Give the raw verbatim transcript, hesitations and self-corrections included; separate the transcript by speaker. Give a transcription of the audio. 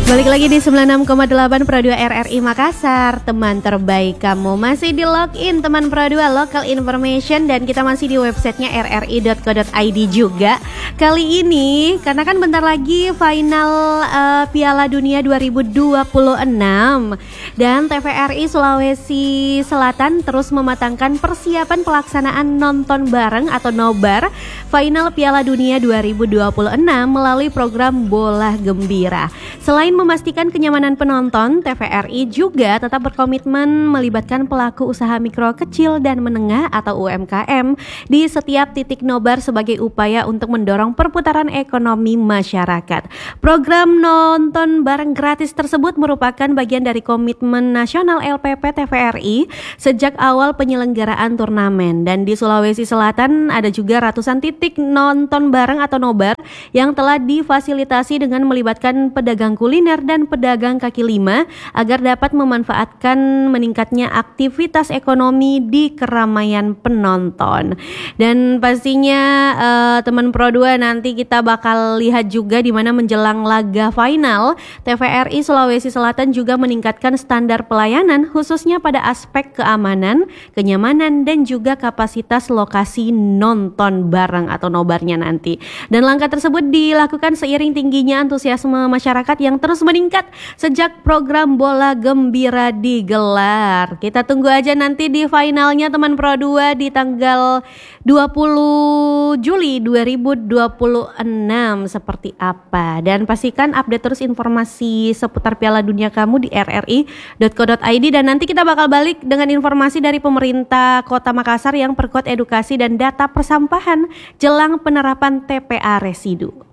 Speaker 1: Balik lagi di sembilan puluh enam koma delapan Pro dua R R I Makassar. Teman terbaik kamu masih di login teman Pro dua Local Information. Dan kita masih di websitenya r r i dot co dot i d juga. Kali ini karena kan bentar lagi final uh, Piala Dunia dua ribu dua puluh enam. Dan T V R I Sulawesi Selatan terus mematangkan persiapan pelaksanaan nonton bareng atau nobar final Piala Dunia dua ribu dua puluh enam melalui program Bola Gembira. Selain memastikan kenyamanan penonton, T V R I juga tetap berkomitmen melibatkan pelaku usaha mikro kecil dan menengah atau U M K M di setiap titik nobar sebagai upaya untuk mendorong perputaran ekonomi masyarakat. Program nonton bareng gratis tersebut merupakan bagian dari komitmen nasional L P P T V R I sejak awal penyelenggaraan turnamen. Dan di Sulawesi Selatan ada juga ratusan titik nonton bareng atau nobar yang telah difasilitasi dengan melibatkan pedagang kuliner dan pedagang kaki lima agar dapat memanfaatkan meningkatnya aktivitas ekonomi di keramaian penonton. Dan pastinya uh, teman Pro dua nanti kita bakal lihat juga di mana menjelang laga final T V R I Sulawesi Selatan juga meningkatkan standar pelayanan khususnya pada aspek keamanan, kenyamanan dan juga kapasitas lokasi nonton bareng atau nobarnya nanti. Dan langkah tersebut dilakukan seiring tingginya antusiasme masyarakat yang terus meningkat sejak program Bola Gembira digelar. Kita tunggu aja nanti di finalnya teman Pro dua di tanggal dua puluh Juli dua ribu dua puluh enam seperti apa. Dan pastikan update terus informasi seputar Piala Dunia kamu di r r i dot co dot i d. Dan nanti kita bakal balik dengan informasi dari pemerintah Kota Makassar yang perkuat edukasi dan data persampahan jelang penerapan T P A residu.